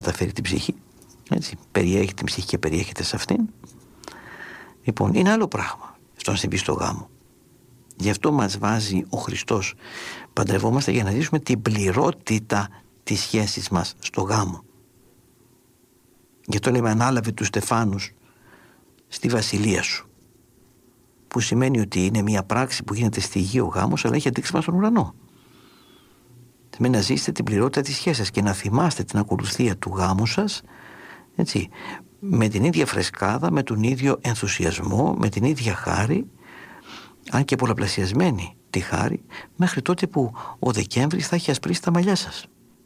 μεταφέρει την ψυχή. Έτσι, περιέχει την ψυχή και περιέχεται σε αυτήν. Λοιπόν, είναι άλλο πράγμα στο να συμβεί στο γάμο. Γι' αυτό μας βάζει ο Χριστός. Παντρευόμαστε για να ζήσουμε την πληρότητα της σχέσης μας στο γάμο. Γι' αυτό λέμε ανάλαβε τους στεφάνους στη βασιλεία σου. Που σημαίνει ότι είναι μια πράξη που γίνεται στη γη ο γάμος, αλλά έχει αντίκτυπο στον ουρανό. Σημαίνει να ζήσετε την πληρότητα της σχέσης και να θυμάστε την ακολουθία του γάμου σας, έτσι, με την ίδια φρεσκάδα, με τον ίδιο ενθουσιασμό, με την ίδια χάρη, αν και πολλαπλασιασμένη τη χάρη, μέχρι τότε που ο Δεκέμβρης θα έχει ασπρίσει τα μαλλιά σας.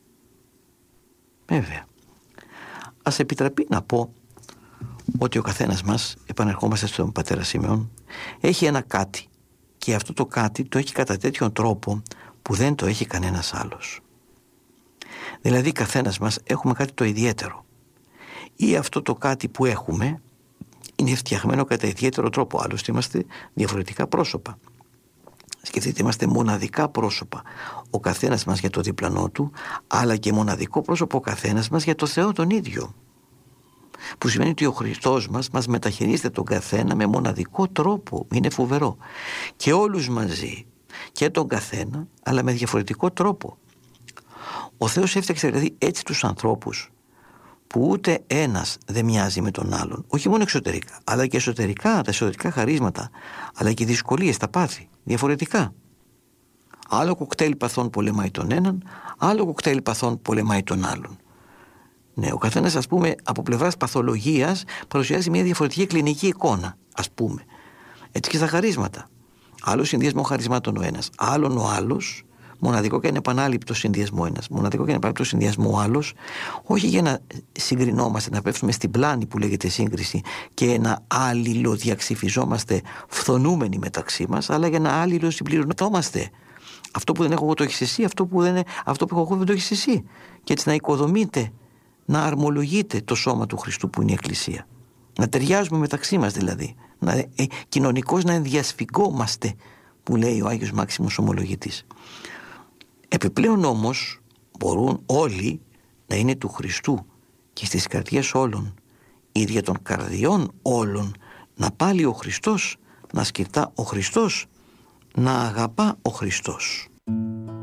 Βέβαια. Ας επιτραπεί να πω ότι ο καθένας μας, επανερχόμαστε στον πατέρα Σιμεών, έχει ένα κάτι, και αυτό το κάτι το έχει κατά τέτοιον τρόπο που δεν το έχει κανένας άλλος. Δηλαδή καθένας μας έχουμε κάτι το ιδιαίτερο, ή αυτό το κάτι που έχουμε είναι φτιαγμένο κατά ιδιαίτερο τρόπο. Άλλωστε είμαστε διαφορετικά πρόσωπα. Σκεφτείτε, είμαστε μοναδικά πρόσωπα ο καθένας μας για το διπλανό του, αλλά και μοναδικό πρόσωπο ο καθένας μας για το Θεό τον ίδιο. Που σημαίνει ότι ο Χριστός μας μεταχειρίζεται τον καθένα με μοναδικό τρόπο. Είναι φοβερό. Και όλους μαζί, και τον καθένα, αλλά με διαφορετικό τρόπο. Ο Θεός έφτιαξε δηλαδή έτσι τους ανθρώπους, που ούτε ένας δεν μοιάζει με τον άλλον. Όχι μόνο εξωτερικά, αλλά και εσωτερικά, τα εσωτερικά χαρίσματα, αλλά και οι δυσκολίες, τα πάθη, διαφορετικά. Άλλο κοκτέιλ παθών πολεμάει τον έναν, άλλο κοκτέιλ παθών πολεμάει τον άλλον. Ναι, ο καθένας, ας πούμε, από πλευράς παθολογίας παρουσιάζει μια διαφορετική κλινική εικόνα, ας πούμε. Έτσι και στα χαρίσματα. Άλλο συνδυασμό χαρισμάτων ο ένας, άλλον ο άλλος, μοναδικό και ανεπανάληπτο συνδυασμό ένας, μοναδικό και ανεπανάληπτο συνδυασμό ο άλλος, όχι για να συγκρινόμαστε, να πέφτουμε στην πλάνη που λέγεται σύγκριση και να αλληλοδιαξυφιζόμαστε φθονούμενοι μεταξύ μας, αλλά για να αλληλοσυμπληρωθόμαστε. Αυτό που δεν έχω εγώ το έχεις εσύ, αυτό που έχω εγώ δεν το έχεις εσύ. Και έτσι να οικοδομείτε, να αρμολογείτε το σώμα του Χριστού που είναι η Εκκλησία. Να ταιριάζουμε μεταξύ μας δηλαδή. Κοινωνικώς να ενδιασφυγόμαστε, που λέει ο Άγιος Μάξιμος Ομολογητής. Επιπλέον όμως μπορούν όλοι να είναι του Χριστού και στις καρδιές όλων, ίδια των καρδιών όλων, να πάλι ο Χριστός, να σκυρτά ο Χριστός, να αγαπά ο Χριστός.